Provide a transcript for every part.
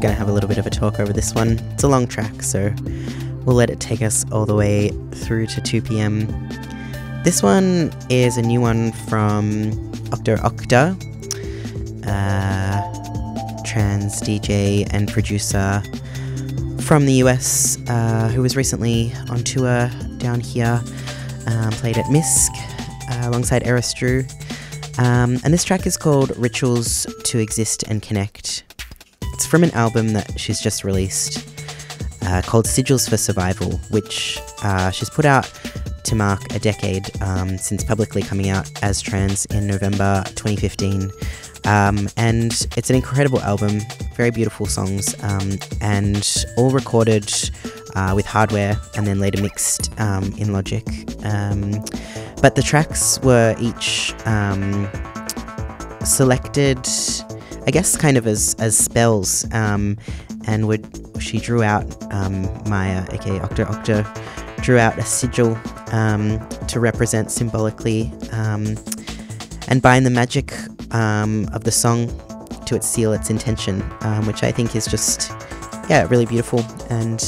going to have a little bit of a talk over this one. It's a long track, so we'll let it take us all the way through to 2 p.m. This one is a new one from Octa Octa, trans DJ and producer from the US, who was recently on tour down here, played at Misk alongside Eris Drew. And this track is called Rituals to Exist and Connect. It's from an album that she's just released called Sigils for Survival, which she's put out to mark a decade since publicly coming out as trans in November 2015. And it's an incredible album, very beautiful songs, and all recorded with hardware and then later mixed in Logic. But the tracks were each selected, I guess, kind of as spells, and she drew out, Maya, aka Octa Octa, drew out a sigil to represent symbolically and bind the magic of the song to seal its intention, which I think is just, really beautiful, and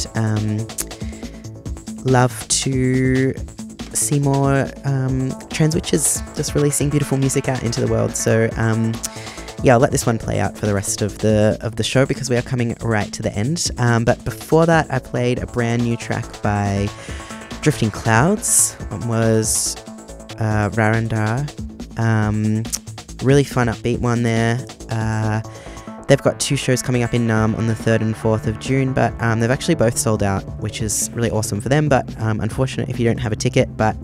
love to see more trans witches just releasing beautiful music out into the world. So I'll let this one play out for the rest of the show because we are coming right to the end. But before that, I played a brand new track by Drifting Clouds. It was Rarandar. Really fun upbeat one there. They've got 2 shows coming up in Naarm on the 3rd and 4th of June, but they've actually both sold out, which is really awesome for them, but unfortunate if you don't have a ticket. But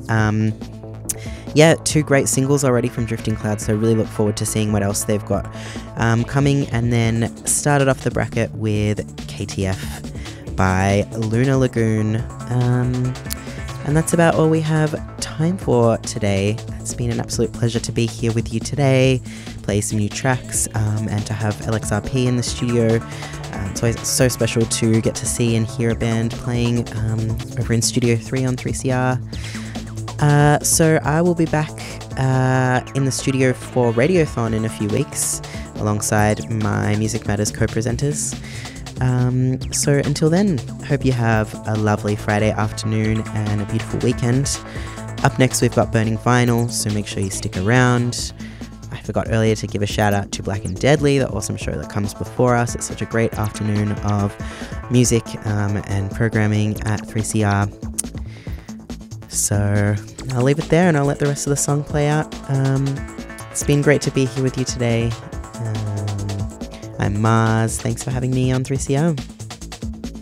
2 great singles already from Drifting Clouds, so really look forward to seeing what else they've got coming. And then started off the bracket with KTF by Lunar Lagoon. And that's about all we have time for today. It's been an absolute pleasure to be here with you today, play some new tracks, and to have LXRP in the studio. It's always so special to get to see and hear a band playing over in Studio 3 on 3CR. So I will be back in the studio for Radiothon in a few weeks, alongside my Music Matters co-presenters. So until then, hope you have a lovely Friday afternoon and a beautiful weekend. Up next we've got Burning Vinyl, so make sure you stick around. I forgot earlier to give a shout out to Black and Deadly, the awesome show that comes before us. It's such a great afternoon of music and programming at 3CR. So I'll leave it there and I'll let the rest of the song play out. It's been great to be here with you today. I'm Mars. Thanks for having me on 3CR.